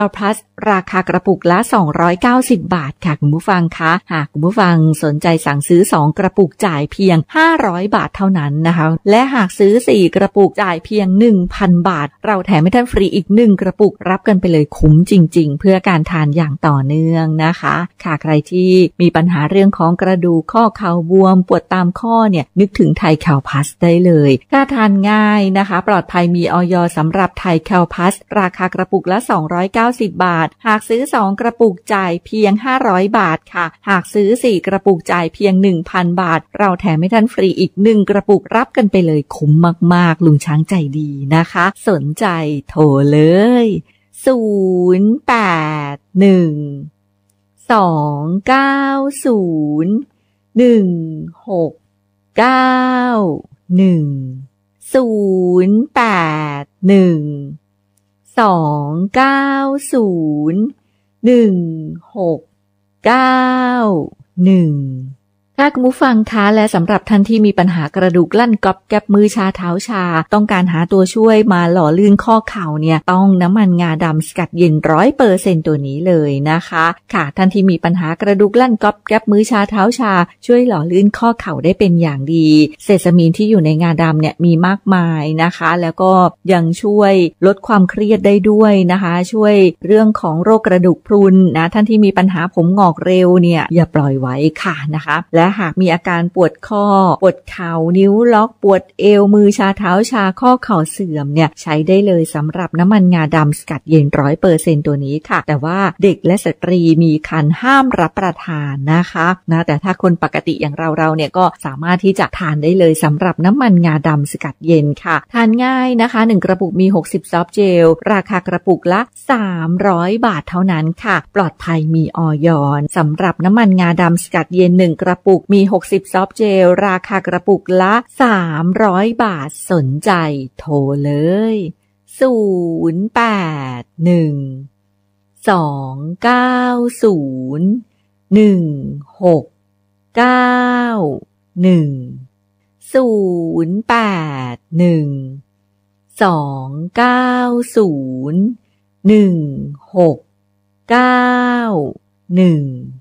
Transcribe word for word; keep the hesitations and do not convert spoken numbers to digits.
Plus ราคากระปุกละสองร้อยเก้าสิบบาทค่ะคุณผู้ฟังคะหากคุณผู้ฟังสนใจสั่งซื้อสองกระปุกจ่ายเพียงห้าร้อยบาทเท่านั้นนะคะและหากซื้อสี่กระปุกจ่ายเพียง หนึ่งพันบาทเราแถมให้ท่านฟรีอีกหนึ่งกระปุกรับกันไปเลยคุ้มจริงๆเพื่อการทานอย่างต่อเนื่องนะคะค่ะใครที่มีปัญหาเรื่องของกระดูกข้อเข่าบวมปวดตามข้อเนี่ยนึกถึงไทยแคลพลัสได้เลยกล้าทานง่ายนะคะปลอดภัยมีอย.สำหรับไทยแคลพลัสราคากระปุกละสองร้อยเก้าสิบบาทหากซื้อสองกระปุกจ่ายเพียงห้าร้อยบาทค่ะหากซื้อสี่กระปุกจ่ายเพียง หนึ่งพันบาทเราแถมให้ท่านฟรีอีกหนึ่งกระปุกรับกันไปเลยคุ้มมากๆลุงช้างใจดีนะคะสนใจโทรเลยศูนย์ แปด หนึ่ง สอง เก้า ศูนย์ หนึ่ง หก เก้า หนึ่ง ศูนย์ แปด หนึ่ง สอง เก้า ศูนย์ หนึ่ง หก เก้า หนึ่งค่ะคุณผู้ฟังคะและสำหรับท่านที่มีปัญหากระดูกลั่นก๊อบแก๊บมือชาเท้าชาต้องการหาตัวช่วยมาหล่อลื่นข้อเข่าเนี่ยต้องน้ำมันงาดำสกัดเย็น ร้อยเปอร์เซ็นต์ ตัวนี้เลยนะคะค่ะท่านที่มีปัญหากระดูกลั่นก๊อบแก๊บมือชาเท้าชาช่วยหล่อลื่นข้อเข่าได้เป็นอย่างดีเซซามีนที่อยู่ในงาดำเนี่ยมีมากมายนะคะแล้วก็ยังช่วยลดความเครียดได้ด้วยนะคะช่วยเรื่องของโรคกระดูกพรุนนะท่านที่มีปัญหาผมงอกเร็วเนี่ยอย่าปล่อยไว้ค่ะนะคะและหากมีอาการปวดข้อปวดเข่านิ้วล็อกปวดเอวมือชาเท้าชาข้อเข่าเสื่อมเนี่ยใช้ได้เลยสำหรับน้ำมันงาดำสกัดเย็น ร้อยเปอร์เซ็นต์ ตัวนี้ค่ะแต่ว่าเด็กและสตรีมีครรภ์ห้ามรับประทานนะคะนะแต่ถ้าคนปกติอย่างเราเราเนี่ยก็สามารถที่จะทานได้เลยสำหรับน้ำมันงาดำสกัดเย็นค่ะทานง่ายนะคะหนึ่งกระปุกมีหกสิบซอฟต์เจลราคากระปุกละสามร้อยบาทเท่านั้นค่ะปลอดภัยมีอย.สำหรับน้ำมันงาดำสกัดเย็นหนึ่งกระปุกมีหกสิบซอฟต์เจลราคากระปุกละสามร้อยบาทสนใจโทรเลยศูนย์ แปด หนึ่ง สอง เก้า ศูนย์ หนึ่ง หก เก้า หนึ่ง ศูนย์ แปด หนึ่ง สอง เก้า ศูนย์ หนึ่ง หก เก้า หนึ่ง